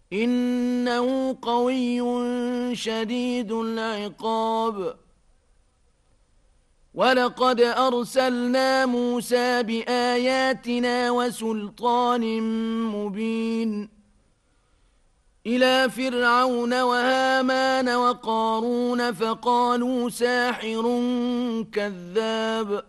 إنه قوي شديد العقاب. ولقد أرسلنا موسى بآياتنا وسلطان مبين إلى فرعون وهامان وقارون فقالوا ساحر كذاب